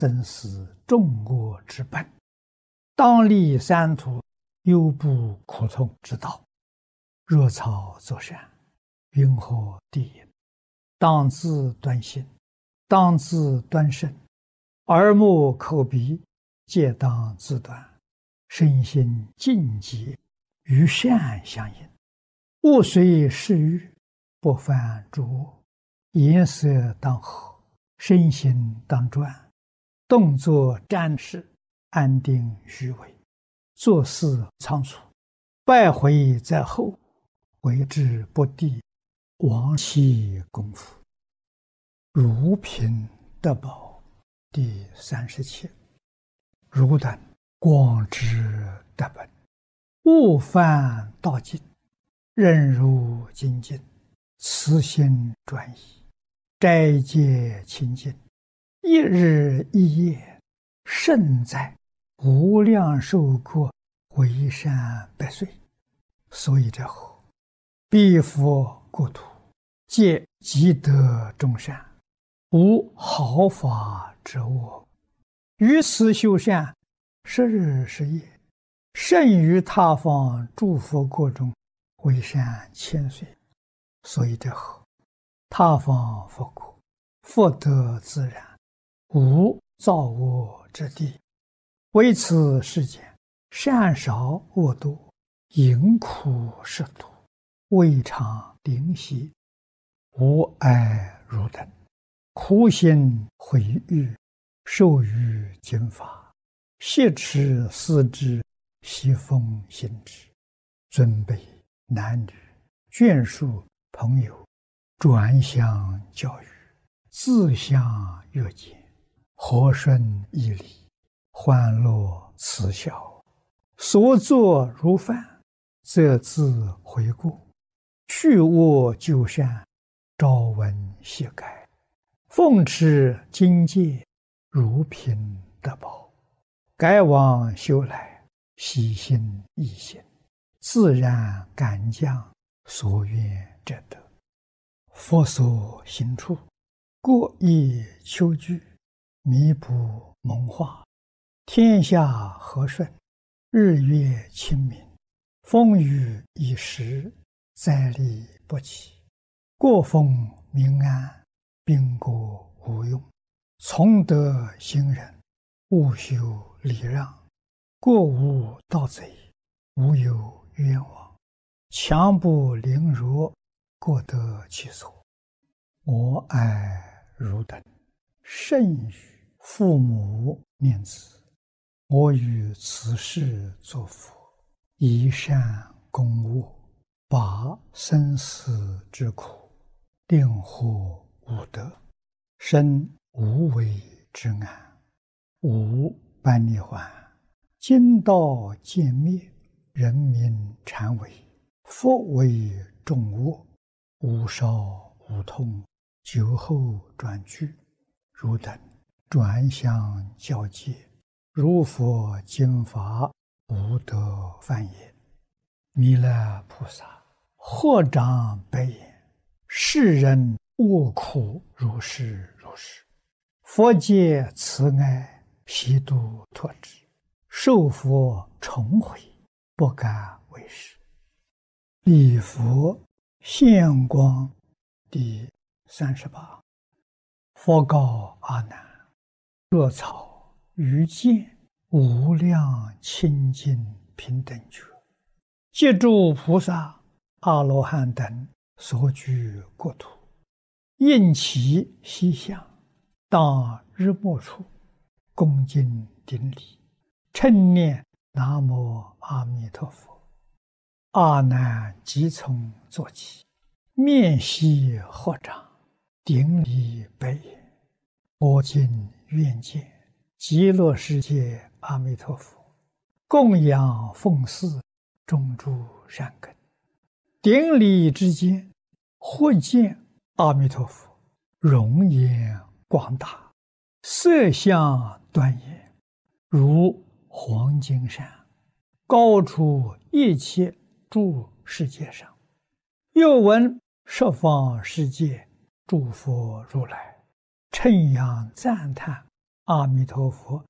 真是众恶之本。当立三途，犹不可从之道。若操作善，云何地也？当自端心，当自端身，耳目口鼻皆当自端，身心净洁，与善相应。物随适欲，不犯诸恶。颜色当和，身心当专，动作瞻视，安定虚伪，做事仓促，败回在后，为之不第，亡其功夫。如贫得宝第37。汝等广之得本，勿犯道尽，任如精进，慈心专一，斋戒清净，一日一夜，胜在无量寿国，回山百岁。所以者何？彼佛国土，皆积德众善，无毫发之恶。于此修善，10日10夜，胜于他方诸佛国中，回山千岁。所以者何？他方佛国，福德自然，无造恶之地。为此世间，善少恶多，淫苦食毒，未尝灵犀。吾爱汝等，苦心毁誉，受于经法，挟持思之，习奉行之。尊卑男女，眷属朋友，转向教育，自相约见，和顺义理，欢乐慈孝，所作如饭，则自回顾，去恶就善，朝闻夕改，奉持经戒，如贫得宝。改往修来，喜心易行，自然感将，所愿者得。佛所行处，过意求具，弥补蒙化，天下和顺，日月清明，风雨已时，灾利不起，国风民安，兵国无用。从德行人，勿修礼让，过无盗贼，无有冤枉。强不凌弱，各得其所。我爱汝等，甚于父母念子。我于此世作佛，以善攻恶，拔生死之苦，令获无得，生无为之安，无般涅槃。今道渐灭，人民禅为，佛为众恶，无少无痛，酒后转句。汝等转向教戒，如佛经法，无得犯也。弥勒菩萨或长白言：世人恶苦如是如是，佛界慈爱，悉度脱之，受佛重回，不敢为是。礼佛现光第38。佛告阿难：若草于见无量清净平等觉，借诸菩萨阿罗汉等所居国土，应其西向，当日没处，恭敬顶礼，称念南无阿弥陀佛。阿难即从坐起，面悉合掌，顶礼白言：我今愿见极乐世界阿弥陀佛，供养奉祀，种诸善根。顶礼之间，忽见阿弥陀佛容颜广大，色相端严，如黄金山，高出一切诸世界上。又闻十方世界诸佛如来称扬赞叹阿弥陀佛